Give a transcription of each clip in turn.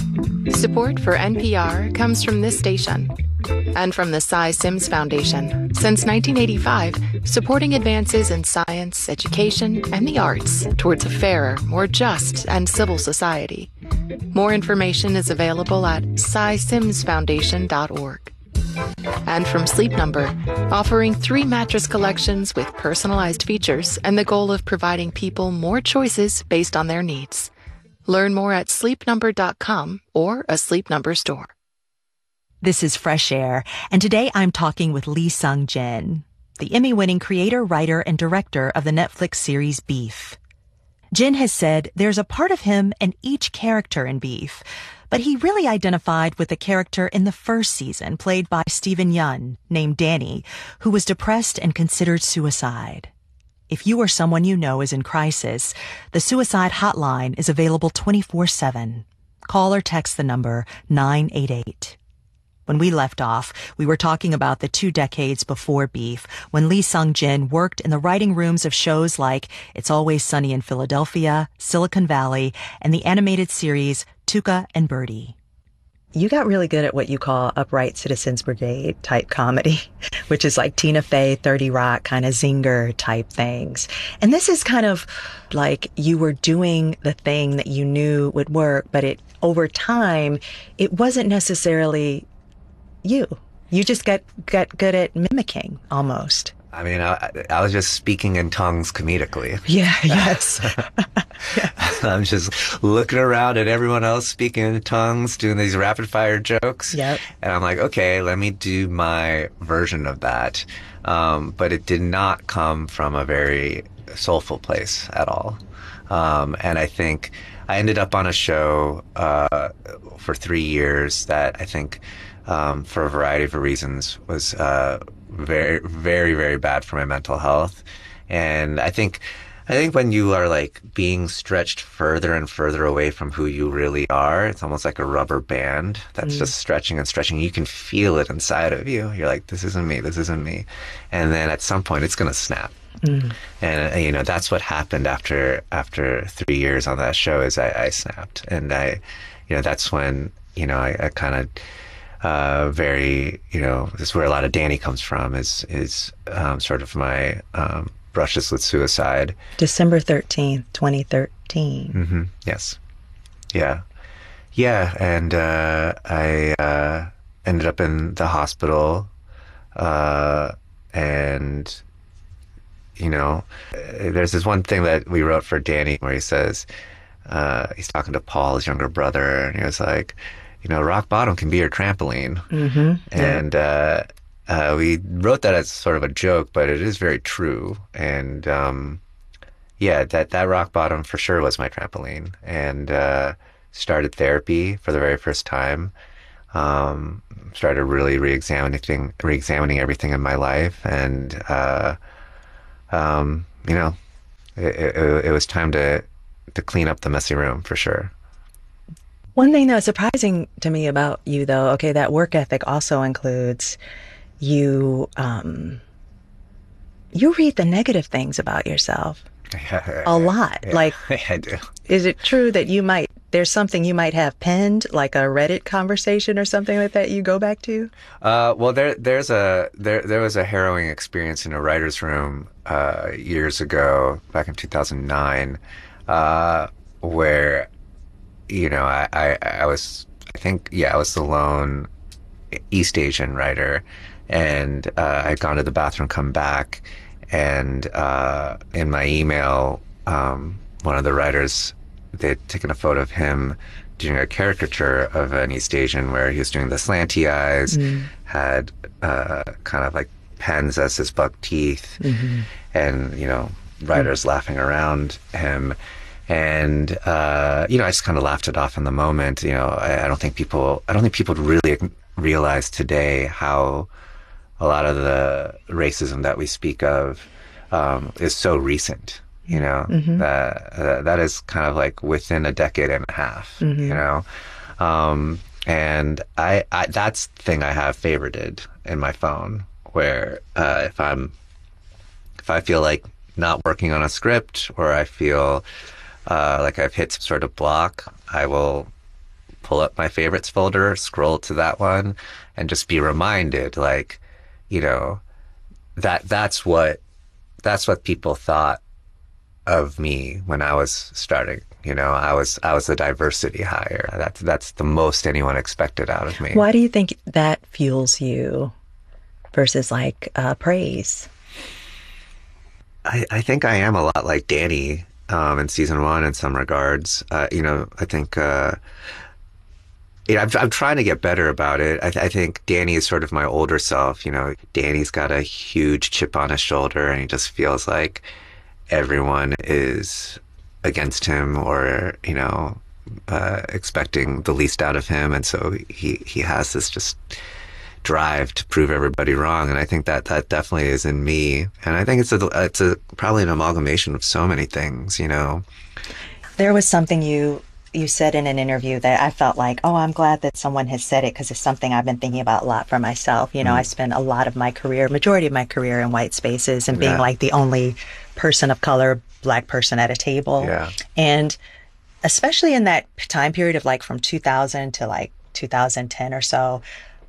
Support for NPR comes from this station and from the Cy Sims Foundation. Since 1985, supporting advances in science, education, and the arts towards a fairer, more just, and civil society. More information is available at cysimsfoundation.org. And from Sleep Number, offering 3 mattress collections with personalized features and the goal of providing people more choices based on their needs. Learn more at sleepnumber.com or a Sleep Number store. This is Fresh Air, and today I'm talking with Lee Sung-jin, the Emmy-winning creator, writer, and director of the Netflix series Beef. Jin has said there's a part of him in each character in Beef, but he really identified with the character in the first season, played by Steven Yeun, named Danny, who was depressed and considered suicide. If you or someone you know is in crisis, the suicide hotline is available 24/7. Call or text the number 988. When we left off, we were talking about the 2 decades before Beef, when Lee Sung-jin worked in the writing rooms of shows like It's Always Sunny in Philadelphia, Silicon Valley, and the animated series Tuca and Birdie. You got really good at what you call upright Citizens Brigade type comedy, which is like Tina Fey, 30 Rock kind of zinger type things. And this is kind of like you were doing the thing that you knew would work, but over time, it wasn't necessarily you. You just got good at mimicking almost. I mean, I was just speaking in tongues comedically. Yeah, yes. I'm just looking around at everyone else speaking in tongues, doing these rapid fire jokes. Yep. And I'm like, okay, let me do my version of that. But it did not come from a very soulful place at all. And I think I ended up on a show for 3 years that I think, for a variety of reasons, was very, very, very bad for my mental health. And I think when you are like being stretched further and further away from who you really are, it's almost like a rubber band that's just stretching and stretching. You can feel it inside of you. You're like, this isn't me. This isn't me. And then at some point it's going to snap. And, you know, that's what happened after 3 years on that show is I snapped. And that's when, I kind of, very, this is where a lot of Danny comes from is sort of my, brushes with suicide. December 13th, 2013. Mm-hmm. Yes. Yeah. Yeah. And, I, ended up in the hospital, and, there's this one thing that we wrote for Danny where he says, he's talking to Paul, his younger brother, and he was like, rock bottom can be your trampoline. Mm-hmm. And we wrote that as sort of a joke, but it is very true. And that rock bottom for sure was my trampoline. And started therapy for the very first time. Started really re-examining everything in my life. And it was time to clean up the messy room for sure. One thing that was surprising to me about you, though, okay, that work ethic also includes you read the negative things about yourself a lot. Yeah, like, I do. Is it true that there's something you might have penned, like a Reddit conversation or something like that you go back to? Well, there was a harrowing experience in a writer's room years ago, back in 2009, where I was the lone East Asian writer, and I'd gone to the bathroom, come back, and in my email, one of the writers, they'd taken a photo of him doing a caricature of an East Asian where he was doing the slanty eyes, had kind of like pens as his buck teeth, and writers laughing around him. And, I just kind of laughed it off in the moment. I don't think people really realize today how a lot of the racism that we speak of, is so recent, that is kind of like within a decade and a half, and I that's the thing I have favorited in my phone where, if I feel like not working on a script or I feel, like I've hit some sort of block, I will pull up my favorites folder, scroll to that one, and just be reminded, like, you know, that's what people thought of me when I was starting. You know, I was the diversity hire. That's the most anyone expected out of me. Why do you think that fuels you versus like praise? I think I am a lot like Danny in season 1 in some regards. You know, I think I'm trying to get better about it. I think Danny is sort of my older self. You know, Danny's got a huge chip on his shoulder, and he just feels like everyone is against him, or, you know, expecting the least out of him, and so he has this just drive to prove everybody wrong. And I think that definitely is in me, and I think it's probably an amalgamation of so many things. You know, there was something you said in an interview that I felt like, oh, I'm glad that someone has said it, because it's something I've been thinking about a lot for myself. You know, I spent a lot of my career, majority of my career, in white spaces, and being like the only person of color, Black person at a table. Yeah. And especially in that time period of like from 2000 to like 2010 or so,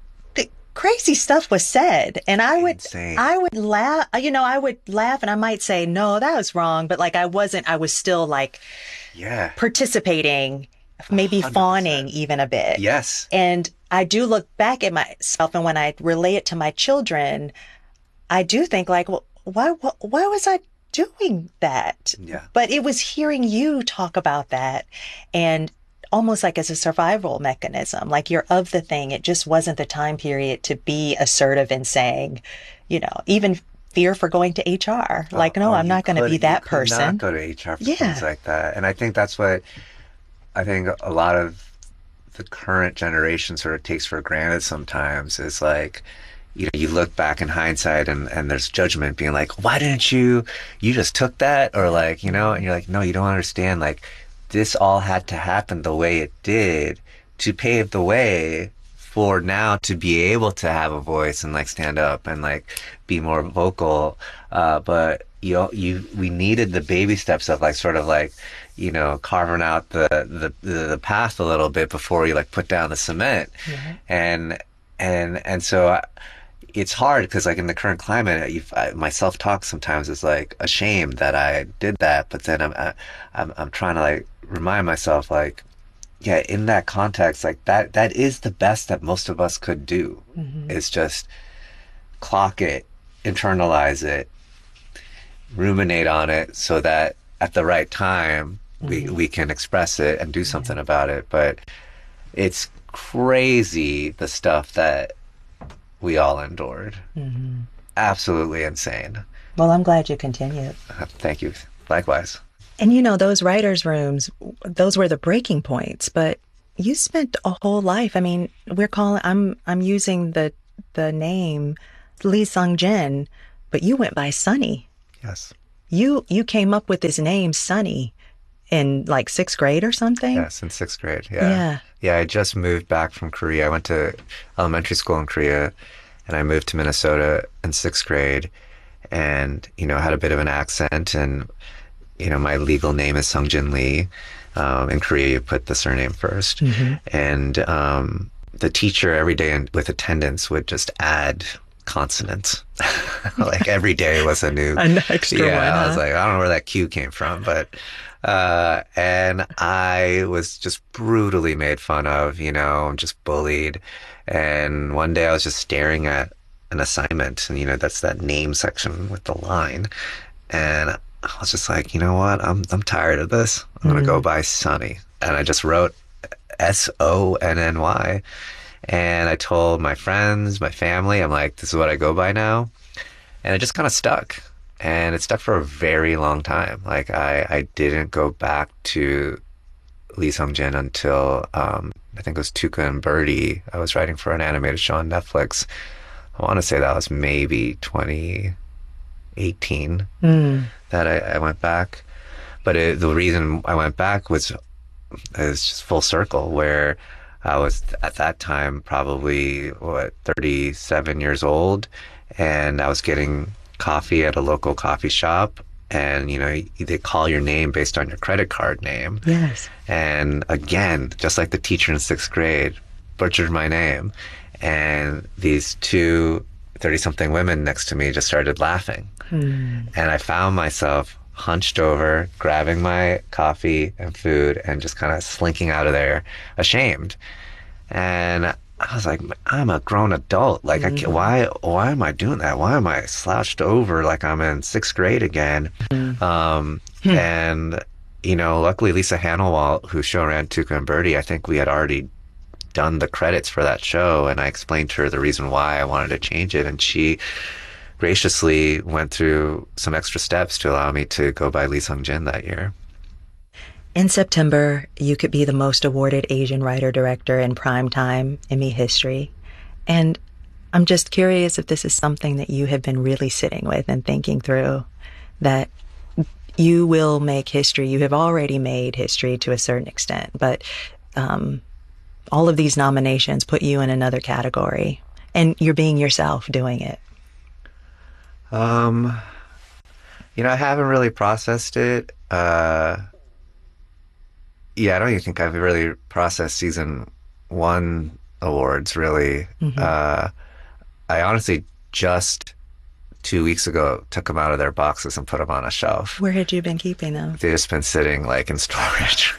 crazy stuff was said, and I would laugh, you know, I would laugh, and I might say, no, that was wrong, but like I was still like participating, maybe 100%. Fawning even a bit. Yes. And I do look back at myself, and when I relay it to my children, I do think like, well, why was I doing that? Yeah. But it was hearing you talk about that, and almost like as a survival mechanism, like you're of the thing. It just wasn't the time period to be assertive in saying, you know, even fear for going to HR. Like, no, I'm not going to be that person. Not go to HR for things like that. And I think that's what I think a lot of the current generation sort of takes for granted sometimes, is like, you know, you look back in hindsight and there's judgment being like, why didn't you just took that? Or like, you know, and you're like, no, you don't understand. Like, this all had to happen the way it did to pave the way for now to be able to have a voice and like stand up and like be more vocal. But we needed the baby steps of like sort of like, you know, carving out the path a little bit before you like put down the cement. Mm-hmm. And so it's hard because like in the current climate, my self-talk sometimes is like ashamed that I did that, but then I'm trying to like remind myself like, yeah, in that context, like that is the best that most of us could do. Mm-hmm. Is just clock it, internalize it, ruminate on it, so that at the right time we can express it and do something about it. But it's crazy the stuff that we all endured. Mm-hmm. Absolutely insane. Well, I'm glad you continued. Thank you. Likewise. And you know, those writers' rooms, those were the breaking points, but you spent a whole life. I mean, I'm using the name Lee Sung-jin, but you went by Sonny. Yes. You came up with this name, Sonny, in like 6th grade or something? Yes, in 6th grade. Yeah. Yeah, I just moved back from Korea. I went to elementary school in Korea, and I moved to Minnesota in 6th grade, and, you know, had a bit of an accent, and, you know, my legal name is Sung-jin Lee. In Korea, you put the surname first. Mm-hmm. And the teacher every day with attendance would just add consonants. Like every day was a new... An extra one, I was like, I don't know where that Q came from, but... and I was just brutally made fun of, you know, just bullied. And one day I was just staring at an assignment, and, you know, that's that name section with the line. And I was just like, you know what? I'm tired of this. I'm going to go by Sonny. And I just wrote Sonny. And I told my friends, my family, I'm like, this is what I go by now. And it just kind of stuck. And it stuck for a very long time. Like, I didn't go back to Lee Sung-jin until, I think it was Tuca and Birdie. I was writing for an animated show on Netflix. I want to say that was maybe 2018 that I went back. But the reason I went back was just full circle, where I was at that time probably, 37 years old, and I was getting coffee at a local coffee shop, and they call your name based on your credit card name. Yes. And again, just like the teacher in 6th grade, butchered my name, and these two 30-something women next to me just started laughing. And I found myself hunched over, grabbing my coffee and food, and just kind of slinking out of there, ashamed. And I was like, I'm a grown adult. Like, why am I doing that? Why am I slouched over like I'm in 6th grade again? And, luckily Lisa Hanawalt, who show ran Tuca and Birdie, I think we had already done the credits for that show, and I explained to her the reason why I wanted to change it, and she graciously went through some extra steps to allow me to go by Lee Sung-jin that year. In September, you could be the most awarded Asian writer-director in primetime Emmy history. And I'm just curious if this is something that you have been really sitting with and thinking through, that you will make history. You have already made history to a certain extent, but all of these nominations put you in another category, and you're being yourself doing it. I haven't really processed it. I don't even think I've really processed season 1 awards, really. I honestly just 2 weeks ago took them out of their boxes and put them on a shelf. Where had you been keeping them? They've just been sitting like in storage.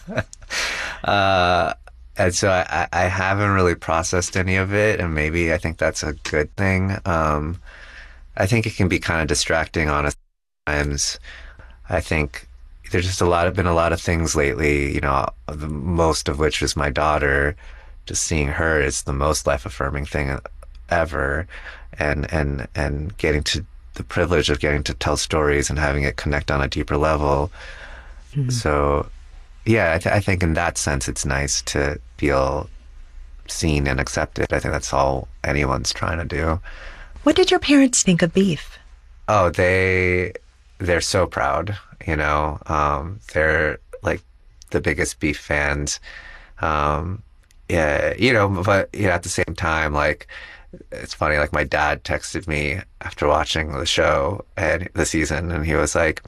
And so I haven't really processed any of it, and maybe I think that's a good thing. I think it can be kind of distracting, honestly. Times. I think there's just been a lot of things lately, the most of which is my daughter. Just seeing her is the most life-affirming thing ever, and getting to the privilege of getting to tell stories and having it connect on a deeper level. So, yeah, I think in that sense it's nice to feel seen and accepted. I think that's all anyone's trying to do. What did your parents think of Beef? Oh, they're so proud. They're like the biggest Beef fans. But at the same time, like, it's funny, like my dad texted me after watching the show and the season, and he was like,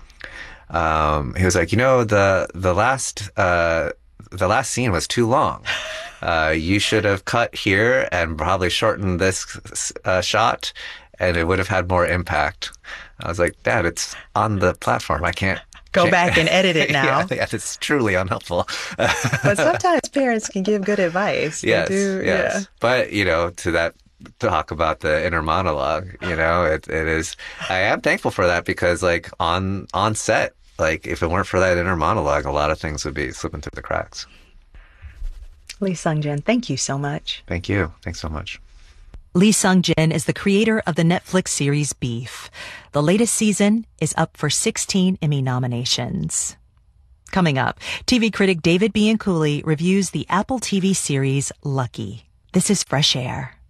the last scene was too long. You should have cut here and probably shortened this shot, and it would have had more impact. I was like, Dad, it's on the platform. I can't go back and edit it now. Yeah, it's truly unhelpful. But sometimes parents can give good advice. Yes. Yeah. But, to that talk about the inner monologue, it is, I am thankful for that, because like on set, like if it weren't for that inner monologue, a lot of things would be slipping through the cracks. Lee Sung-jin, thank you so much. Thank you. Thanks so much. Lee Sung-jin is the creator of the Netflix series Beef. The latest season is up for 16 Emmy nominations. Coming up, TV critic David Bianculli reviews the Apple TV series Lucky. This is Fresh Air.